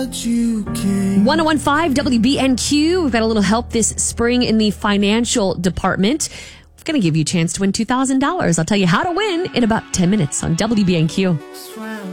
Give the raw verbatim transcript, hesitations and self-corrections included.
that you came. one oh one point five W B N Q. We've got a little help this spring in the financial department. We're going to give you a chance to win two thousand dollars. I'll tell you how to win in about ten minutes on W B N Q.